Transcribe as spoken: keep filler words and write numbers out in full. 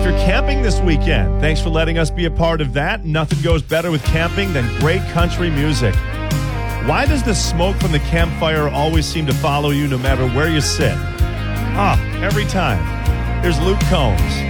you're camping this weekend, thanks for letting us be a part of that. Nothing goes better with camping than great country music. Why does the smoke from the campfire always seem to follow you no matter where you sit? Ah, every time. Here's Luke Combs.